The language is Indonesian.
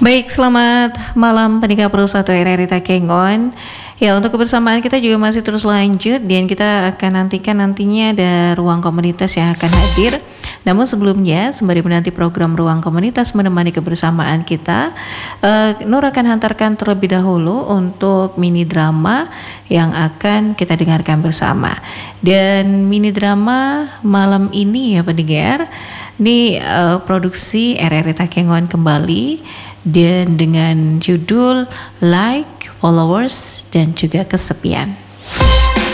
Baik, selamat malam pendengar Pro 1 RRI Takengon. Ya, untuk kebersamaan kita juga masih terus lanjut dan kita akan nantikan nantinya ada ruang komunitas yang akan hadir. Namun sebelumnya, sembari menanti program ruang komunitas menemani kebersamaan kita, Nur akan hantarkan terlebih dahulu untuk mini drama yang akan kita dengarkan bersama. Dan mini drama malam ini ya pendengar, ini produksi RRI Takengon kembali dan dengan judul Like, Followers, dan juga Kesepian.